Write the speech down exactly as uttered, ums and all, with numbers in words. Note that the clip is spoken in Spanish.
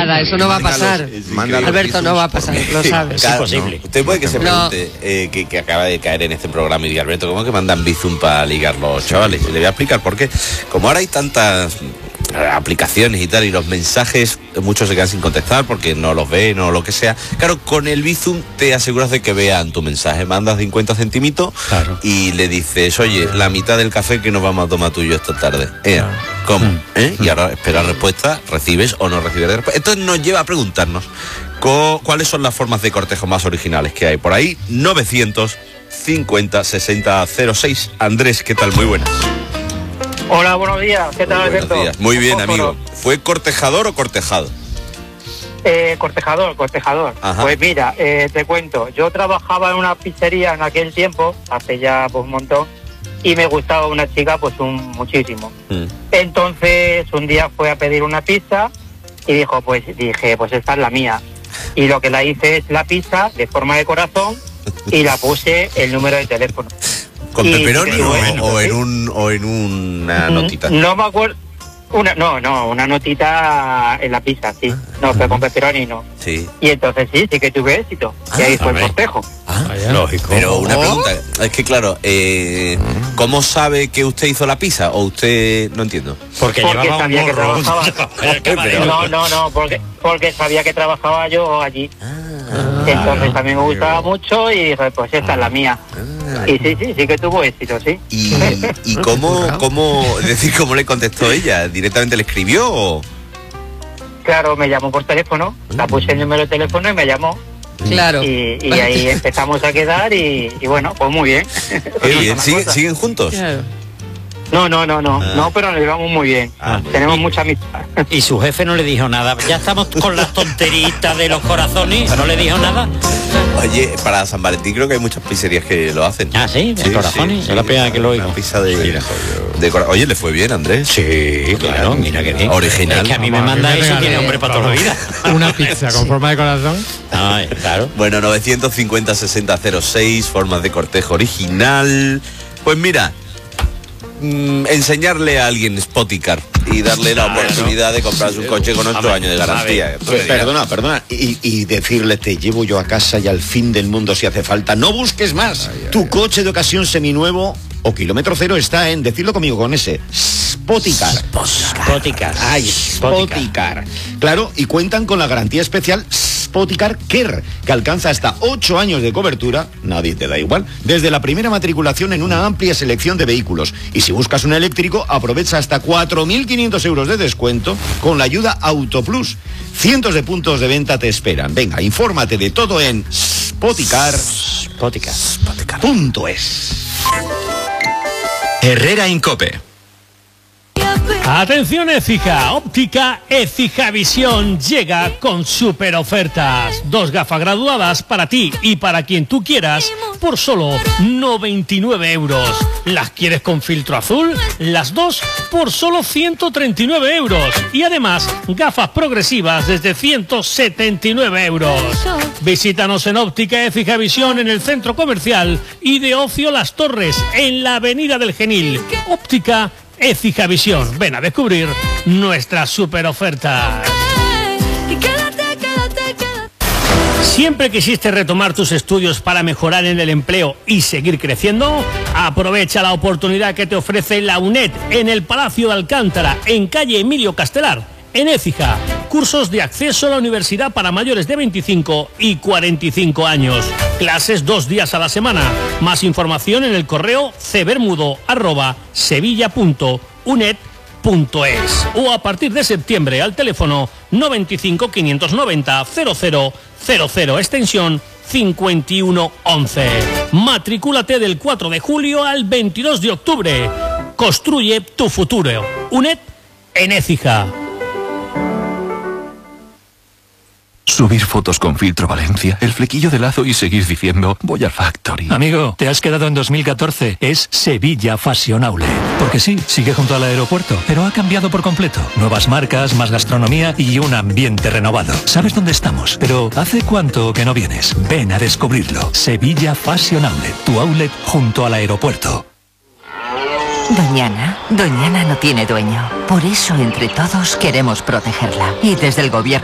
nada, eso no va a pasar. Mándalos, Alberto, no va a pasar, lo sabes. Es imposible. No. Usted puede que se pregunte, no. eh, que, que acaba de caer en este programa y diga, Alberto, ¿cómo que mandan Bizum para ligar los chavales? Le voy a explicar por qué. Como ahora hay tantas aplicaciones y tal, y los mensajes muchos se quedan sin contestar porque no los ven o lo que sea, claro, con el Bizum te aseguras de que vean tu mensaje, mandas cincuenta centimitos, claro, y le dices, oye, la mitad del café que nos vamos a tomar tú y yo esta tarde. Eh, ¿Cómo? ¿Eh? Y ahora espera respuesta, recibes o no recibes respuesta. Entonces nos lleva a preguntarnos cuáles son las formas de cortejo más originales que hay por ahí. Novecientos cincuenta sesenta cero seis. Andrés, ¿qué tal? Muy buenas. Hola, buenos días. ¿Qué tal, Alberto? Días. Muy bien, amigo. ¿Fue cortejador o cortejado? Eh, cortejador, cortejador. Ajá. Pues mira, eh, te cuento. Yo trabajaba en una pizzería en aquel tiempo, hace ya pues, un montón, y me gustaba una chica pues un muchísimo. Mm. Entonces, un día fue a pedir una pizza y dijo, pues dije, pues esta es la mía. Y lo que la hice es la pizza de forma de corazón y la puse el número de teléfono. ¿Con pepperoni o, bueno, o en un o en una notita? No me acuerdo. Una, no, no, una notita en la pizza, sí. Ah, no, pero con pepperoni no. Sí. Y entonces sí, sí que tuve éxito. Ah, y ahí fue el cortejo. Ah, lógico. Pero una pregunta, es que claro, eh, ¿cómo sabe que usted hizo la pizza? ¿O usted, no entiendo? Porque, porque llevaba sabía un que trabajaba. Pero... No, no, no, porque, porque sabía que trabajaba yo allí. Ah, entonces también me gustaba mucho y dije, pues esta es la mía. Ah, y sí, sí, sí que tuvo éxito, sí. ¿Y, y cómo, cómo, es decir, cómo le contestó ella? ¿Directamente le escribió o...? Claro, me llamó por teléfono, la puse el número de teléfono y me llamó. Claro. Y, y ahí empezamos a quedar y, y bueno, pues muy bien. Qué bien. ¿Siguen, ¿Siguen juntos? Claro. No, no, no, no, ah. no, pero nos llevamos muy bien. Ah, Tenemos y, mucha amistad. Y su jefe no le dijo nada. Ya estamos con las tonteritas de los corazones. ¿No le dijo nada? Oye, para San Valentín creo que hay muchas pizzerías que lo hacen. Ah, sí, de sí, corazones. Sí, es la primera que lo oigo. Una pizza de, de, de corazón. Oye, ¿le fue bien, Andrés? Sí, claro, mira que bien. Original. Es que a mí me manda a mí me eso y tiene hombre para toda la vida. Una pizza con sí. forma de corazón. Ay, claro. Bueno, novecientos cincuenta sesenta cero seis, formas de cortejo original. Pues mira, Mm, enseñarle a alguien Spoticar y darle la oportunidad de comprarse un coche con ocho años de garantía. Pues, perdona, perdona. Y, y decirle, te llevo yo a casa y al fin del mundo si hace falta. No busques más. Ay, ay, tu ay. coche de ocasión seminuevo o kilómetro cero está en, decirlo conmigo con ese, Spoticar. Spoticar. Ay, Spoticar. Claro, y cuentan con la garantía especial Spoticar Care, que alcanza hasta ocho años de cobertura, nadie te da igual, desde la primera matriculación en una amplia selección de vehículos. Y si buscas un eléctrico, aprovecha hasta cuatro mil quinientos euros de descuento con la ayuda Autoplus. Cientos de puntos de venta te esperan. Venga, infórmate de todo en Spoticar. Spoticar. Spoticar. Punto es. Herrera Incope. Atención Écija, óptica Écija Visión llega con super ofertas. Dos gafas graduadas para ti y para quien tú quieras por solo noventa y nueve euros. ¿Las quieres con filtro azul? Las dos por solo ciento treinta y nueve euros. Y además, gafas progresivas desde ciento setenta y nueve euros. Visítanos en óptica Écija Visión en el centro comercial y de ocio Las Torres, en la avenida del Genil. Óptica Écija Visión, ven a descubrir nuestras super ofertas. ¿Siempre quisiste retomar tus estudios para mejorar en el empleo y seguir creciendo? Aprovecha la oportunidad que te ofrece la UNED en el Palacio de Alcántara, en calle Emilio Castelar, en Écija. Cursos de acceso a la universidad para mayores de veinticinco y cuarenta y cinco años. Clases dos días a la semana. Más información en el correo cebermudo arroba sevilla punto uned punto es o a partir de septiembre al teléfono noventa y cinco, quinientos noventa, cero cero cero cero, extensión cincuenta y uno once. Matricúlate del cuatro de julio al veintidós de octubre. Construye tu futuro. UNED en Écija. Subir fotos con filtro Valencia, el flequillo de lazo y seguir diciendo voy al Factory. Amigo, te has quedado en dos mil catorce. Es Sevilla Fashion Outlet. Porque sí, sigue junto al aeropuerto, pero ha cambiado por completo. Nuevas marcas, más gastronomía y un ambiente renovado. ¿Sabes dónde estamos? Pero ¿hace cuánto que no vienes? Ven a descubrirlo. Sevilla Fashion Outlet, tu outlet junto al aeropuerto. Doñana, Doñana no tiene dueño. Por eso entre todos queremos protegerla. Y desde el gobierno